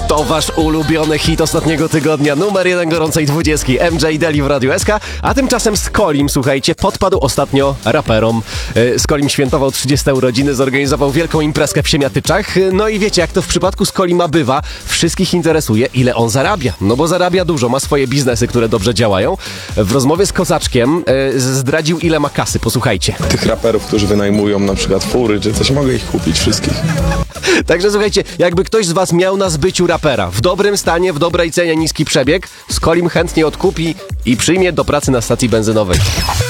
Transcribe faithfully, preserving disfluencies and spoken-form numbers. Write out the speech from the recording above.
To wasz ulubiony hit ostatniego tygodnia, numer jeden gorącej dwudziestki, M J Deli w Radiu S K, a tymczasem Skolim, słuchajcie, podpadł ostatnio raperom. Skolim świętował trzydzieste urodziny, zorganizował wielką imprezkę w Siemiatyczach. No i wiecie, jak to w przypadku Skolima bywa, wszystkich interesuje, ile on zarabia. No bo zarabia dużo, ma swoje biznesy, które dobrze działają. W rozmowie z Kozaczkiem zdradził, ile ma kasy, posłuchajcie. Tych raperów, którzy wynajmują na przykład fury czy coś, mogę ich kupić wszystkich. Także słuchajcie, jakby ktoś z was miał na zbyciu rapera w dobrym stanie, w dobrej cenie, niski przebieg, Skolim chętnie odkupi i przyjmie do pracy na stacji benzynowej.